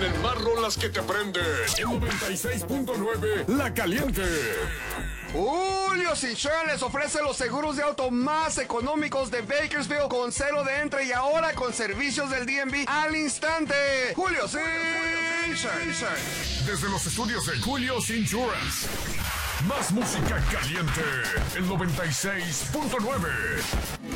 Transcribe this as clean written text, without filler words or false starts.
tienen más rolas que te prenden. En 96.9, La Caliente. Julio Insurance les ofrece los seguros de auto más económicos de Bakersfield con cero de entre y ahora con servicios del DMV al instante. Julio Insurance. Desde los estudios de Julio's Insurance. Más música caliente. El 96.9.